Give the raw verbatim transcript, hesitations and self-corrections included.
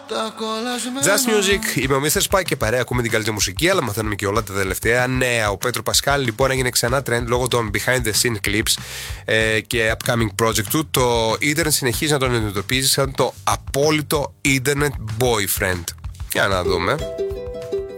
Just Music, είμαι ο μίστερ Spike και παρέα ακούμε την καλύτερη μουσική, αλλά μαθαίνουμε και όλα τα τελευταία νέα. Ο Πέτρο Πασχάλη λοιπόν έγινε ξανά trend λόγω των behind the scene clips ε, και upcoming project του. Το ίντερνετ συνεχίζει να τον αντιμετωπίζει σαν το απόλυτο internet boyfriend. Για να δούμε.